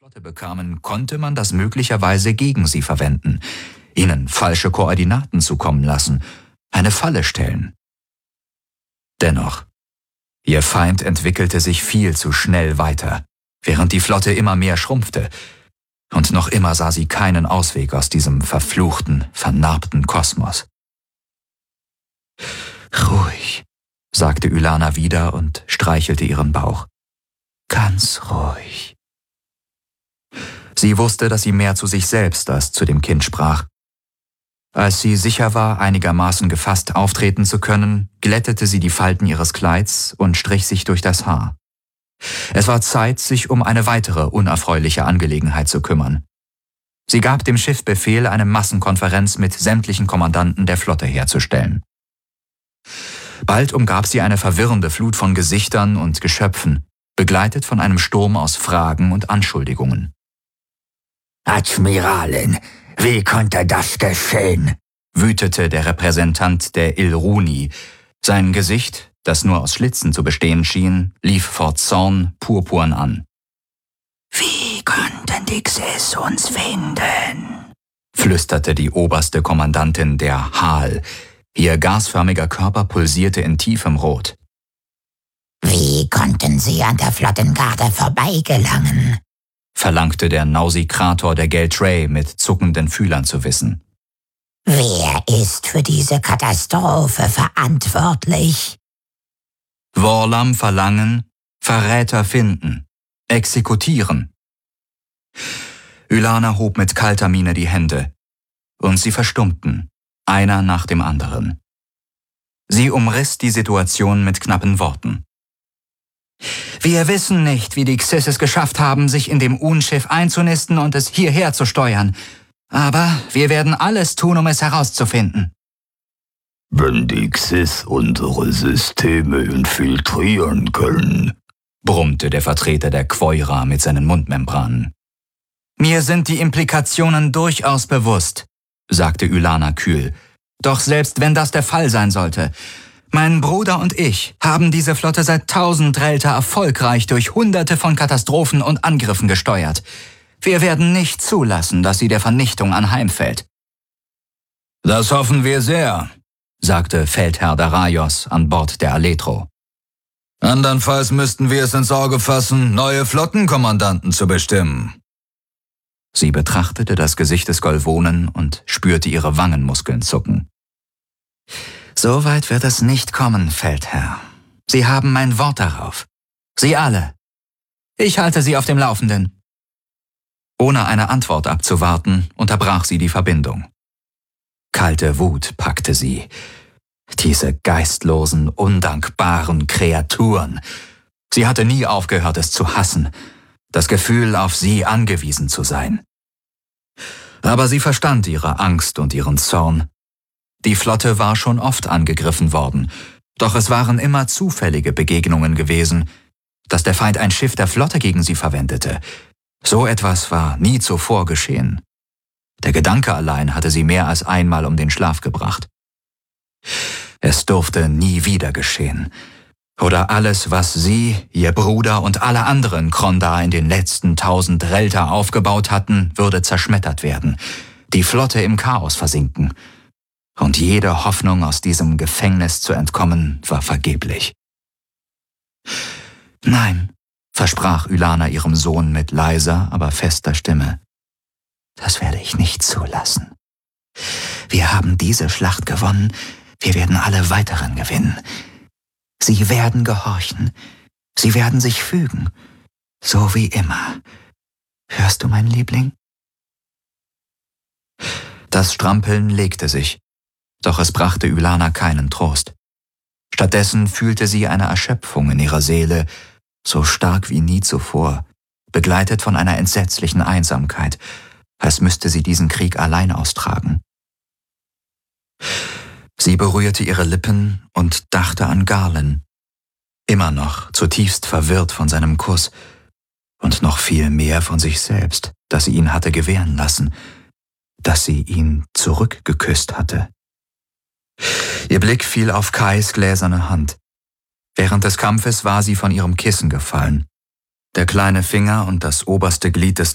Flotte bekamen, konnte man das möglicherweise gegen sie verwenden, ihnen falsche Koordinaten zukommen lassen, eine Falle stellen. Dennoch, ihr Feind entwickelte sich viel zu schnell weiter, während die Flotte immer mehr schrumpfte, und noch immer sah sie keinen Ausweg aus diesem verfluchten, vernarbten Kosmos. »Ruhig«, sagte Ylana wieder und streichelte ihren Bauch. »Ganz ruhig.« Sie wusste, dass sie mehr zu sich selbst als zu dem Kind sprach. Als sie sicher war, einigermaßen gefasst auftreten zu können, glättete sie die Falten ihres Kleids und strich sich durch das Haar. Es war Zeit, sich um eine weitere unerfreuliche Angelegenheit zu kümmern. Sie gab dem Schiff Befehl, eine Massenkonferenz mit sämtlichen Kommandanten der Flotte herzustellen. Bald umgab sie eine verwirrende Flut von Gesichtern und Geschöpfen, begleitet von einem Sturm aus Fragen und Anschuldigungen. »Admiralin, wie konnte das geschehen?« wütete der Repräsentant der Ilruni. Sein Gesicht, das nur aus Schlitzen zu bestehen schien, lief vor Zorn purpurn an. »Wie konnten die Xys uns finden?« flüsterte die oberste Kommandantin der Hal. Ihr gasförmiger Körper pulsierte in tiefem Rot. »Wie konnten sie an der Flottengarde vorbeigelangen?« verlangte der Nausikrator der Geltray mit zuckenden Fühlern zu wissen. »Wer ist für diese Katastrophe verantwortlich?« Worlam verlangen, Verräter finden, exekutieren. Ylana hob mit kalter Miene die Hände, und sie verstummten, einer nach dem anderen. Sie umriss die Situation mit knappen Worten. »Wir wissen nicht, wie die Xys es geschafft haben, sich in dem Un-Schiff einzunisten und es hierher zu steuern. Aber wir werden alles tun, um es herauszufinden.« »Wenn die Xys unsere Systeme infiltrieren können«, brummte der Vertreter der Quoira mit seinen Mundmembranen. »Mir sind die Implikationen durchaus bewusst«, sagte Ylana kühl. »Doch selbst wenn das der Fall sein sollte, mein Bruder und ich haben diese Flotte seit 1000 Relta erfolgreich durch Hunderte von Katastrophen und Angriffen gesteuert. Wir werden nicht zulassen, dass sie der Vernichtung anheimfällt.« »Das hoffen wir sehr«, sagte Feldherr Daraios an Bord der Aletro. »Andernfalls müssten wir es ins Auge fassen, neue Flottenkommandanten zu bestimmen.« Sie betrachtete das Gesicht des Golvonen und spürte ihre Wangenmuskeln zucken. »So weit wird es nicht kommen, Feldherr. Sie haben mein Wort darauf. Sie alle. Ich halte Sie auf dem Laufenden.« Ohne eine Antwort abzuwarten, unterbrach sie die Verbindung. Kalte Wut packte sie. Diese geistlosen, undankbaren Kreaturen. Sie hatte nie aufgehört, es zu hassen. Das Gefühl, auf sie angewiesen zu sein. Aber sie verstand ihre Angst und ihren Zorn. Die Flotte war schon oft angegriffen worden, doch es waren immer zufällige Begegnungen gewesen. Dass der Feind ein Schiff der Flotte gegen sie verwendete, so etwas war nie zuvor geschehen. Der Gedanke allein hatte sie mehr als einmal um den Schlaf gebracht. Es durfte nie wieder geschehen. Oder alles, was sie, ihr Bruder und alle anderen Krondar in den letzten 1000 Relta aufgebaut hatten, würde zerschmettert werden, die Flotte im Chaos versinken. Und jede Hoffnung, aus diesem Gefängnis zu entkommen, war vergeblich. »Nein«, versprach Ylana ihrem Sohn mit leiser, aber fester Stimme. »Das werde ich nicht zulassen. Wir haben diese Schlacht gewonnen, wir werden alle weiteren gewinnen. Sie werden gehorchen, sie werden sich fügen, so wie immer. Hörst du, mein Liebling?« Das Strampeln legte sich, doch es brachte Ylana keinen Trost. Stattdessen fühlte sie eine Erschöpfung in ihrer Seele, so stark wie nie zuvor, begleitet von einer entsetzlichen Einsamkeit, als müsste sie diesen Krieg allein austragen. Sie berührte ihre Lippen und dachte an Garlen, immer noch zutiefst verwirrt von seinem Kuss und noch viel mehr von sich selbst, dass sie ihn hatte gewähren lassen, dass sie ihn zurückgeküsst hatte. Ihr Blick fiel auf Kais gläserne Hand. Während des Kampfes war sie von ihrem Kissen gefallen. Der kleine Finger und das oberste Glied des